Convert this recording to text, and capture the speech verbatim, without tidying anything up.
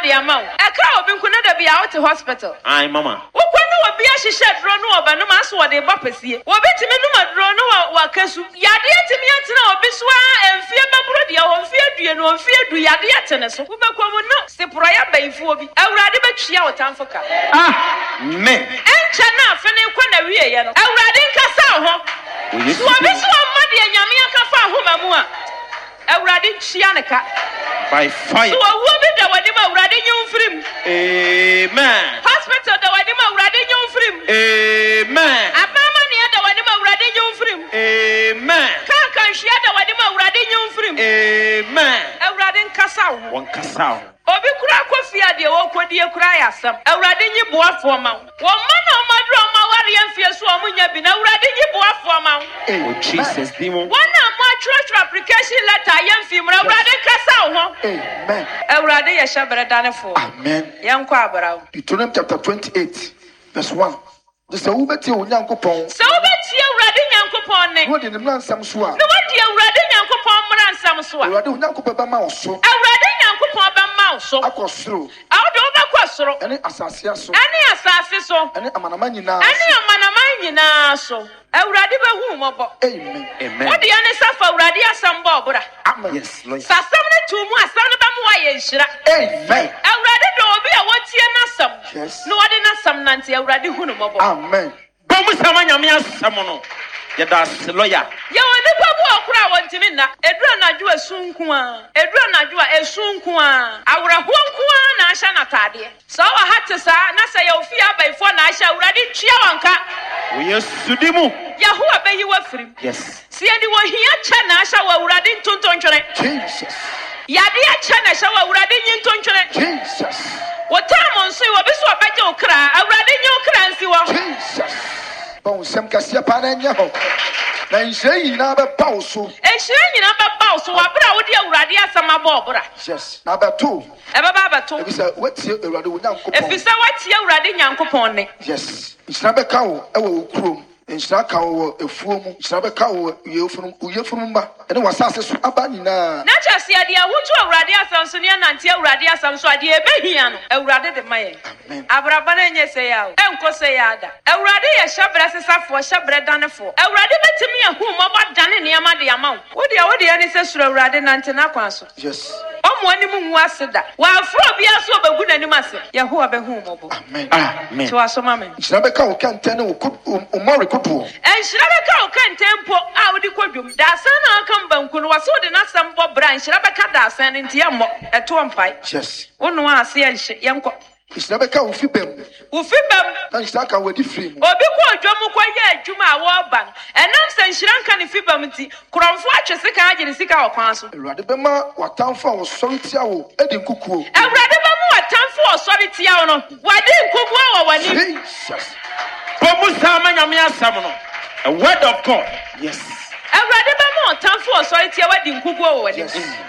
de ama wo. E ka obi nko na da bia wo te hospital. Ai mama. Wo kwanu obi a hihye dro no oba no ma so wo de ba pasie. Wo betimi no madro no wa kasu. Yade atimi atena obi so a emfie babro de ho mfie due no mfie du yade atene so. Wo bekwamu no sepro ya baifo obi. Awurade betwia wo tamfoka. Ah, men. Encha na afene kwa na wie ye no. Awurade nkasa ho. So obi so amade anyame akafa ho mamu a. Awurade chia ne ka. By fire. So wo bi da wadi ma awurade nyum frim. Amen. Hospital da wadi ma awurade nyum frim. Amen. Abama ne da wadi ma awurade nyum frim. Amen. Kan kan hwia da wadi ma awurade nyum frim. Amen. Awurade nkasa wo. Won kasa wo. Obi kura kofia de wo kodie kura ya sam. Awurade nyi boafo ma wo. Wo ma na omadro ma ware yamfie so omunya bi na awurade nyi boafo ma wo. Oh Jesus, demon. Wana ma church application letter yamfie mra awurade kasa wo. Amen. Awurade ye hyabere danefo. Amen. Yanko abarawo. Deuteronomy chapter twenty-eight verse one. The say ubeti onyankopon. So ubeti awurade nyankopon ne. No de ne mransam so a. No wadi awurade nyankopon mransam so a. Awurade onyankopon ba ma wo so. Awurade nyankopon ba ma wo so. Akosoro. Awde obakwa soro. Ene asase aso. Ene asase so. Ene amanama nyina. Ene amanama nyina so. Awurade ba hu mobo. Amen. Amen. Wodi ane safa awurade asam ba obura. Amen. Yes, Lord. Sasam ne tumu asam ne ba mu aye nhira. Amen. Awurade do obi a wotie nasam. Yes. No wadi nasam nante awurade hu no mobo. Amen. Bomu sama nyame asam no. Ye da lawyer. Ye woni pa bu okura wontimi na. Edura naju asunku a. Edura naju a esunku a. Awra honku a na ahya na tade. So wa hate sa na sa ye ofi abaifo na ahya awurade twia wanka. We yesudimu. Yahowa be yi wa firim. Yes. Si edi wo hia cha na ahya wa awurade ntontontwere. Jesus. Yade acha na ahya wa awurade nyintontwere. Jesus. Wotam nso wo bi so obaje okra. Awurade nyi okra nsi wo. Jesus. Bon sem kasia pa na nya ho. Na nhye nyina be ba wo so. Ehire nyina be ba wo so wa bra wo di awurade asama ba obra. Yes. Na be to. E ba ba ba to. Ebi say wetie awurade wo nyankopon. Efisa watie awurade nyankopon ne. Yes. Nhira be ka wo e wo kurom. Nhira ka wo efuo mu. Nhira be ka wo yefunu uyefunu ba. Ene wasase so aba nyina. Na chase ade a wotu awurade asam so ne nante awurade asam so ade ebehia no. Awurade de maye. Amen. Abraba na nye se ya o. Enko se ya da. Awurade ye hyabra sesafo, hyabra danefo. Awurade betimi ahu mabɔ dane ne ama de ama wo. Wo de wo de ani se suro awurade nante na kwan so. Yes. Omo ani mu nwu aseda. Wa afro bia so obagu nanim ase. Yehowa behu mobo. Amen. Amen. To aso mame. Nhira be ka wo kantene wo umore kodo. Enhyira be ka wo kantempo a wo di kodwum. Da san na aka mbanku no waso de nasam bɔ bra enhyira be ka da san nti yemmɔ. Eto mpai. Yes. Wonu ase yenhye yenko. Nhira be ka wo fibem. Wo fibam. Na nhira ka wo di free mu. Obi ko odwom ko ye adwuma a wo ban. Enam se enhyira nka ne fibam nti kromfo atwe sika agye ne sika wo kwan so. Awurade be ma watamfo a wo sori tia wo edi nkukuo. Awurade be mu watamfo osori tia wo no. Wadi nkukuo wo wani. Jesus. Bomu sama nyame asam no. A word of God. Yes. Awurade be mu watamfo osori tia wadi nkukuo wo wani. Yes.